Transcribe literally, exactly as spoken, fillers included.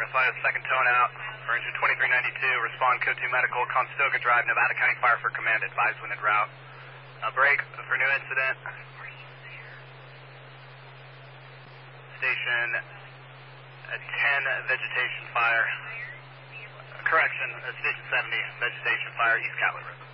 Identify a second tone out for engine twenty-three ninety-two. Respond code two medical, Conestoga Drive, Nevada County Fire for command. Advise when en route. Uh, break for new incident. Station at ten, vegetation fire. Correction, uh, station seventy, vegetation fire, East Catlett River.